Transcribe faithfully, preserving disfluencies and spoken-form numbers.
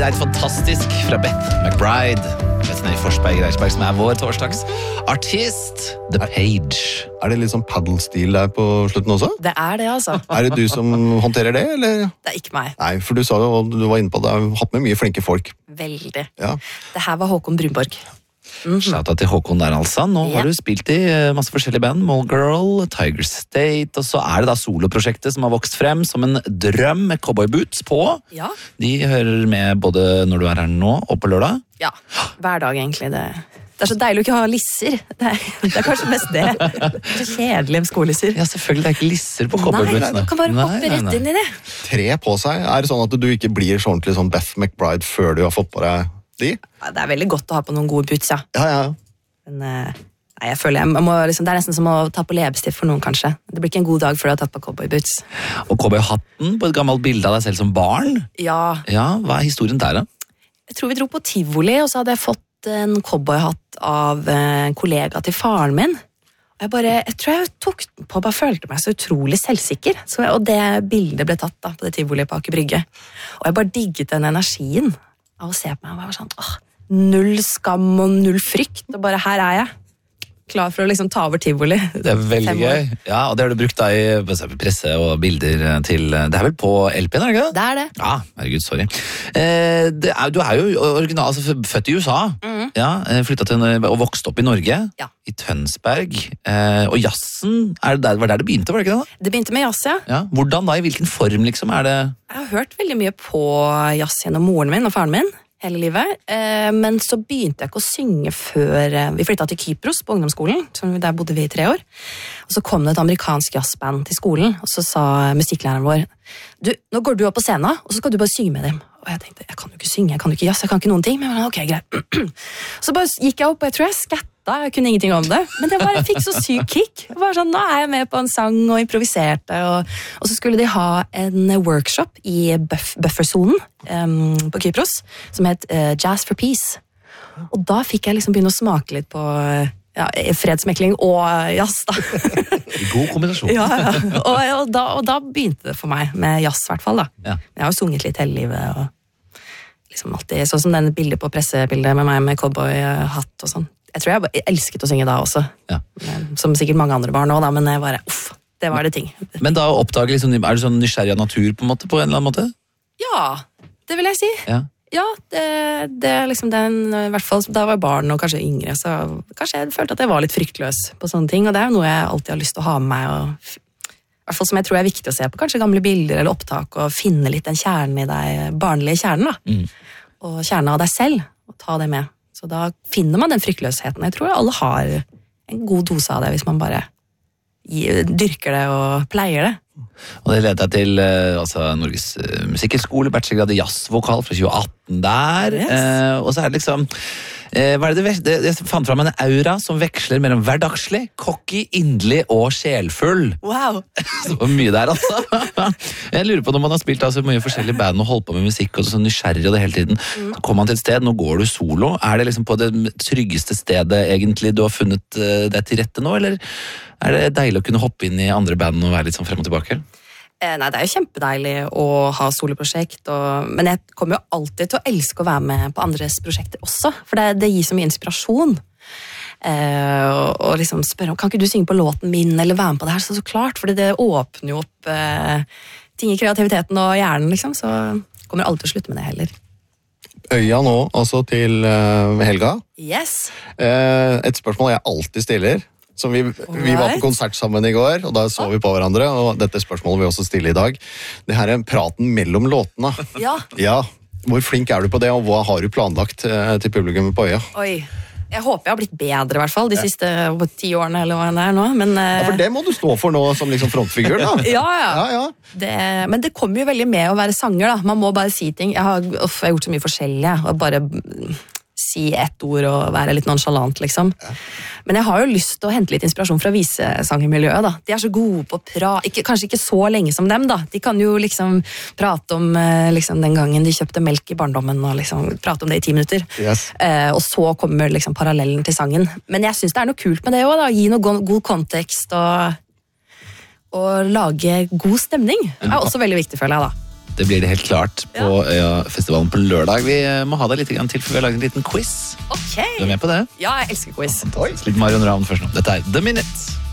er et fantastisk fra Beth McBride. Bethany Forsberg Reisberg, som er vår torsdagsartist. The Page. Er det litt sånn paddle-stil der på slutten også? Det er det, altså. Er det du som håndterer det, eller? Det er ikke meg. Nei, for du sa jo, du var inne på det, du har hatt med mye flinke folk. Veldig. Ja. Det her var Håkon Brunborg. Mm-hmm. Shout out til Håkon der, altså. Nå Ja. har du spilt i masse forskjellige band. Mole Girl, Tiger State, og så er det da soloprosjektet som har vokst frem som en drøm med cowboy boots på. Ja. De hører med både når du er her nå og på lørdag. Ja, hver dag egentlig. Det, det er så deilig å ikke ha lisser. Det er, det er kanskje mest det. Det er så kjedelig med skolisser. Ja, selvfølgelig, det er ikke lisser på Nei, cowboybootsene. du kan bare hoppe Nei, nei, nei. rett inn i det. Tre på seg. Er det sånn at du ikke blir så ordentlig sånn Beth McBride før du har fått på deg de? Ja, det er veldig godt å ha på noen gode boots, ja. Ja, ja. Men eh, nei, jeg føler jeg må, liksom, det er nesten som å ta på leppestift for noen, kanskje. Det blir ikke en god dag før du har tatt på cowboyboots. Og cowboyhatten på et gammelt bilde av deg selv som barn. Ja, Ja, hva er historien der da? jeg tror vi dro på tivoli, og så hadde jeg fått en cowboyhatt av en kollega til faren min. Og jeg bare, jeg tror jeg tok den på, bare følte meg så utrolig selvsikker. Så, og det bildet ble tatt da, på det tivoli på Aker Brygge. Og jeg bare digget den energien av å se på meg. Og jeg var sånn, åh, null skam og null frykt, og bare her er jeg. Klar for å liksom ta over tivoli. Det er veldig Fem år. gøy. Ja, og det har du brukt da i presse og bilder til... Det er vel på L P-en, er det ikke det? Det er det. Ja, herregud, sorry. Eh, det er, du er jo original, altså født i U S A. Mhm. Ja, flyttet til og vokst opp i Norge. Ja. I Tønsberg. Eh, og jazzen, er det der, var der det begynte, var det ikke det da? Det begynte med jazz, ja. Ja, hvordan da? I hvilken form liksom er det? Jeg har hørt veldig mye på jazz gjennom moren min og faren min hele livet, eh, men så begynte jeg ikke å synge før eh, vi flyttet til Kypros på ungdomsskolen, så der bodde vi i tre år. Og så kom det et amerikansk jazzband til skolen, og så sa musikklæreren vår, du, nå går du opp på scenen, og så skal du bare synge med dem. Og jeg tenkte, jeg kan jo ikke synge, jeg kan jo ikke jazz, jeg kan ikke noen ting, men jeg var, ok, greit. Så bare gikk jeg opp, og jeg tror jeg skatta, jeg kunne ingenting om det, men jeg bare fikk så syk kick. Jeg var sånn, nå er jeg med på en sang og improviserte, og, og så skulle de ha en workshop i buff, bufferzonen um, på Kypros, som het uh, Jazz for Peace. Og da fikk jeg liksom begynne å smake litt på ja, fredsmekling og jazz da. God kombinasjon. Ja, ja. Og, og, da, og da begynte det for meg med jazz i hvert fall da. Ja. Jeg har jo sunget litt hele livet, og liksom alltid, sånn som denne bildet på pressebildet med meg med cowboyhatt og sånn. Jeg tror jeg, bare, jeg elsket å synge da også, Ja. som sikkert mange andre barn også da, men jeg bare, uff, det var det ting. Men da oppdager liksom, er du sånn nysgjerrig av natur på en måte, på en eller annen måte? Ja, det vil jeg si. Ja. Ja, det, det er liksom den, i hvert fall da jeg var barn og kanskje yngre, så kanskje jeg følte at jeg var litt fryktløs på sånne ting, og det er jo noe jeg alltid har lyst til å ha med meg, og i hvert fall som jeg tror er viktig å se på, kanskje gamle bilder eller opptak, og finne litt den kjernen i deg, barnlige kjernen da, Mm. og kjernen av deg selv, og ta det med. Så da finner man den fryktløsheten. Jeg tror alle har en god dose av det, hvis man bare gir, dyrker det og pleier det. Og det leder deg til eh, altså, Norges uh, musikkhøgskole, bachelorgrad i jazzvokal fra tjue atten der. Yes. Eh, og så er det liksom eh, hva er det, det, det, Jeg fant fram en aura som veksler mellom hverdagslig, cocky, inderlig og sjelfull. Wow! Så mye der, altså. Jeg lurer på når man har spilt altså, mye forskjellige band og holdt på med musikk og så nysgjerrig og det hele tiden. Så kommer man til et sted, nå går du solo. Er det liksom på det tryggeste stedet egentlig du har funnet uh, deg til rette nå, eller er det deilig å kunne hoppe inn i andre band og være litt sånn frem og tilbake? Eh, nei, det er jo kjempedeilig å ha soloprosjekt, og, men jeg kommer jo alltid til å elske å være med på andres prosjekter også, for det, det gir så mye inspirasjon. Eh, og, og liksom spørre om, kan ikke du synge på låten min, eller være med på det her, så, så klart, for det åpner jo opp eh, ting i kreativiteten og hjernen, liksom, så kommer jeg alltid til å slutte med det heller. Øya nå, altså til uh, helga. Yes! Uh, et spørsmål jeg alltid stiller, som vi, vi var på konsert sammen i går, og da så vi på hverandre, og dette spørsmålet vil vi også stille i dag. Det her er praten mellom låtene. Ja. Ja, hvor flink er du på det, og hva har du planlagt uh, til publikum på Øya? Oi. Jeg håper jeg har blitt bedre, i hvert fall, de siste ti årene, eller hva det er nå, men... Ja, for det må du stå for nå, som liksom frontfigur, da. Ja, ja. Ja, ja. Det, men det kommer jo veldig med å være sanger, da. Man må bare si ting. Jeg har, uff, jeg har gjort så mye forskjellig, og bare si ett ord og være litt nonchalant, liksom. Ja. Men jeg har jo lyst til å hente litt inspirasjon fra visesangermiljøet, da. De er så gode på å prate, ikke, kanskje ikke så lenge som dem, da. De kan jo liksom prate om liksom, den gangen de kjøpte melk i barndommen, og liksom prate om det i ti minutter. Yes. Eh, og så kommer liksom parallellen til sangen. Men jeg synes det er noe kult med det også, da. Gi noe go- god kontekst og, og lage god stemning. Det er også veldig viktig, føler jeg, da. Det blir det helt klart på Øyafestivalen på lørdag. Vi må ha deg litt til, for vi har laget en liten quiz. Ok. Du er med på det? Ja, jeg elsker quiz. Litt Marion Ravn først nå. Dette er The Minute.